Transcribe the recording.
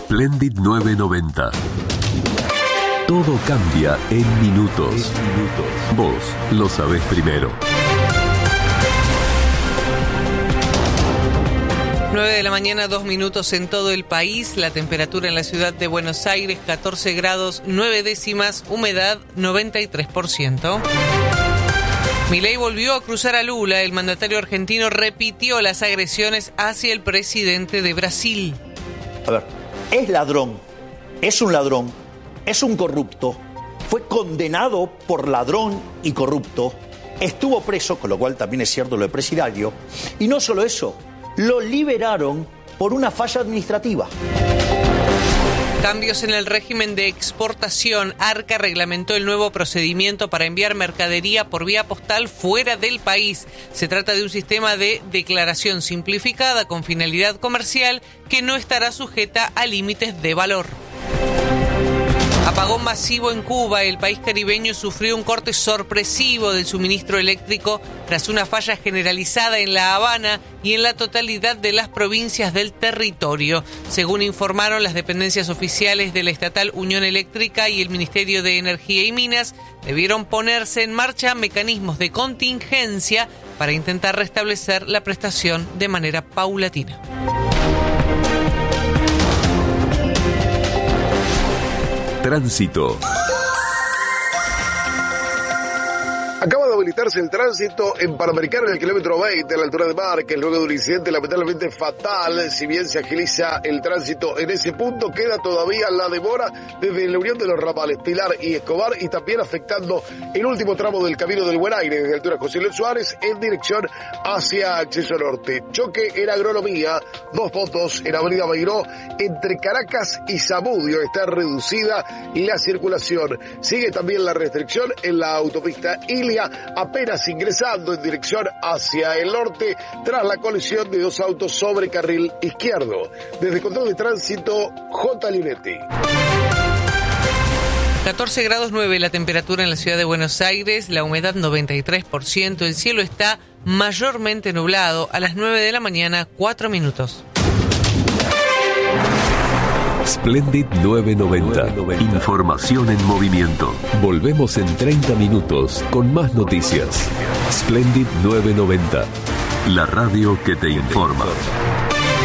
Splendid 990. Todo cambia en minutos. Vos lo sabés primero. 9 de la mañana, 2 minutos en todo el país. La temperatura en la ciudad de Buenos Aires, 14 grados 9 décimas, humedad 93%. Milei volvió a cruzar a Lula. El mandatario argentino repitió las agresiones hacia el presidente de Brasil. A ver, es ladrón, es un ladrón, es un corrupto, fue condenado por ladrón y corrupto, estuvo preso, con lo cual también es cierto lo de presidiario, y no solo eso, lo liberaron por una falla administrativa. Cambios en el régimen de exportación. Arca reglamentó el nuevo procedimiento para enviar mercadería por vía postal fuera del país. Se trata de un sistema de declaración simplificada con finalidad comercial que no estará sujeta a límites de valor. Apagón masivo en Cuba. El país caribeño sufrió un corte sorpresivo del suministro eléctrico tras una falla generalizada en La Habana y en la totalidad de las provincias del territorio. Según informaron las dependencias oficiales de la estatal Unión Eléctrica y el Ministerio de Energía y Minas, debieron ponerse en marcha mecanismos de contingencia para intentar restablecer la prestación de manera paulatina. Tránsito. Acaba de habilitarse el tránsito en Panamericana en el kilómetro 20 a la altura de Márquez, luego de un incidente lamentablemente fatal. Si bien se agiliza el tránsito en ese punto, queda todavía la demora desde la unión de los ramales Pilar y Escobar y también afectando el último tramo del Camino del Buen Aire desde la altura José Luis Suárez en dirección hacia Acceso Norte. Choque en Agronomía, 2 motos en Avenida Beiró entre Caracas y Zamudio. Está reducida la circulación. Sigue también la restricción en la autopista Ilia, apenas ingresando en dirección hacia el norte tras la colisión de 2 autos sobre carril izquierdo. Desde Control de Tránsito, J. Linetti. 14 grados 9 la temperatura en la ciudad de Buenos Aires, la humedad 93%, el cielo está mayormente nublado. A las 9 de la mañana, 4 minutos. Splendid 990. Información en movimiento. Volvemos en 30 minutos con más noticias. Splendid 990. La radio que te informa.